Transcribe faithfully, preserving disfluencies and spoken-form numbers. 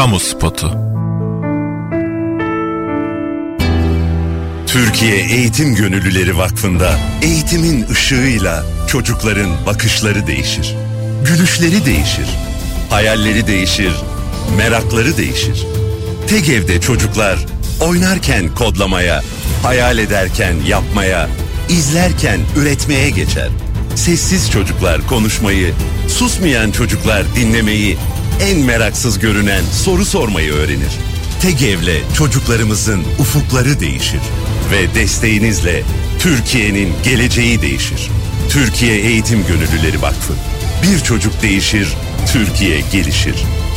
Kamu spotu. Türkiye Eğitim Gönüllüleri Vakfı'nda eğitimin ışığıyla çocukların bakışları değişir. Gülüşleri değişir. Hayalleri değişir. Merakları değişir. TEGEV'de çocuklar oynarken kodlamaya, hayal ederken yapmaya, izlerken üretmeye geçer. Sessiz çocuklar konuşmayı, susmayan çocuklar dinlemeyi, en meraksız görünen soru sormayı öğrenir. TEGEV'le çocuklarımızın ufukları değişir ve desteğinizle Türkiye'nin geleceği değişir. Türkiye Eğitim Gönüllüleri Vakfı. Bir çocuk değişir, Türkiye gelişir.